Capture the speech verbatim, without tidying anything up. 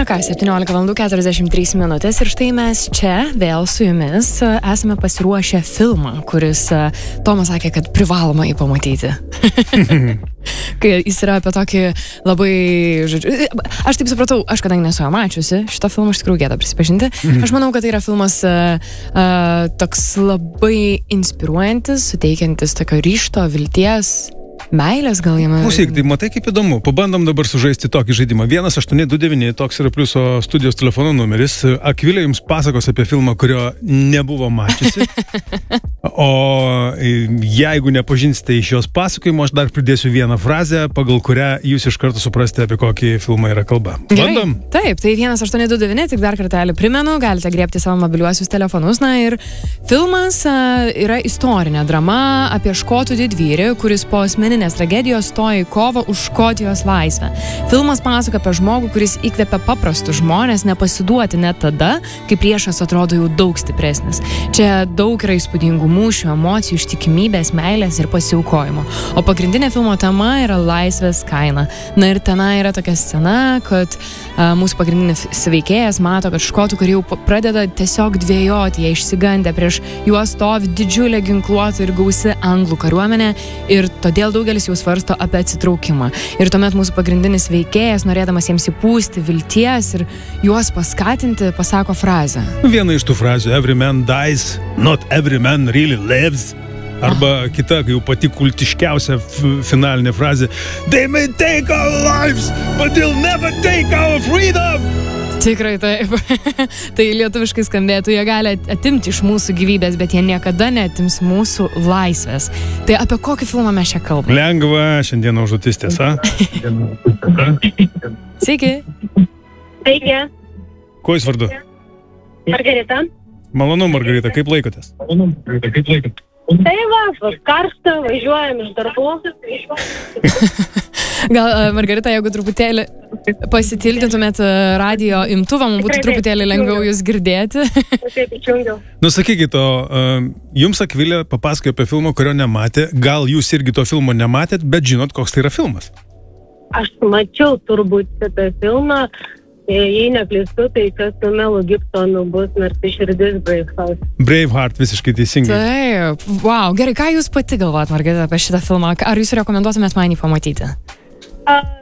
ką, septyniolika valandų keturiasdešimt trys minutės ir štai mes čia vėl su jumis esame pasiruošę filmą, kuris Tomas sakė, kad privaloma jį pamatyti. Kai jis yra apie tokį labai, žodžiu, aš taip supratau, aš kadangi nesu jo mačiusi, šitą filmą iš tikrųjų gėda prisipažinti, aš manau, kad tai yra filmas uh, uh, toks labai inspiruojantis, suteikiantis tokio ryžto, vilties, meilės gal jame. Klausyk, tai matai kaip įdomu. Pabandom dabar sužaisti tokį žaidimą. vienas aštuoni du devyni, toks yra pliuso studijos telefono numeris. Akvilė jums pasakos apie filmą, kurio nebuvo mačiusi. O jeigu nepažinsite iš jos pasakojimo, aš dar pridėsiu vieną frazę, pagal kurią jūs iš karto suprasite, apie kokį filmą yra kalba. Bandom? Gerai. Taip, tai vienas aštuoni du devyni, tik dar kartelį primenu, galite griebti savo mobiliuosius telefonus. Na ir filmas a, yra istorinė drama apie škotų didvyrį, kuris po asmeninės tragedijos stoja į kovą už Škotijos laisvę. Filmas pasako apie žmogų, kuris įkvepia paprastus žmonės nepasiduoti net tada, kai priešas atrodo jau daug stipresnis. Čia daug yra įspūdingų mūšių, emocijų, ištikimybės, meilės ir pasiaukojimo. O pagrindinė filmo tema yra laisvės kaina. Na ir tenai yra tokia scena, kad a, mūsų pagrindinis veikėjas mato, kad škotų kariai jau pradeda tiesiog dvejoti, jie išsigandę, prieš juos stovi didžiulė ginkluota ir gausi anglų kariuomenė ir todėl daugelis jau svarsto apie atsitraukimą. Ir tuomet mūsų pagrindinis veikėjas, norėdamas jiems įpūsti vilties ir juos paskatinti, pasako frazę. Viena iš tų frazių, every man dies, not every man really lives. Arba kita, jau pati kultiškiausia finalinė frazė, they may take our lives, but they'll never take our freedom. Tikrai taip. Tai lietuviškai skambėtų, jie gali atimti iš mūsų gyvybės, bet jie niekada neatims mūsų laisvės. Tai apie kokį filmą mes čia kalbame? Lengva, šiandieną užduotis, tiesa? Sveiki. Sveiki. Kuo jūs vardu? Margarita. Malonu, Margarita, kaip laikotės? Malonu, Margarita, kaip laikotės? Tai va, karštą, važiuojam iš darbų. Gal, Margarita, jeigu truputėlį pasitildintumėt radio imtuvą, man būtų truputėlį lengviau jūs girdėti. Taip, įčiungiau. Nu, sakykit, o jums Akvilė papasakojo apie filmą, kurio nematė. Gal jūs irgi to filmo nematėt, bet žinot, koks tai yra filmas? Aš mačiau turbūt šitą filmą. Jei neklystu, tai kas su Melu Gibsonu bus Narsi širdis Braveheart. Braveheart, visiškai teisingai. Taip, wow, gerai, ką jūs pati galvojat, Margarita, apie šitą filmą? Ar jūs rekomenduotumėt man jį pamatyti? A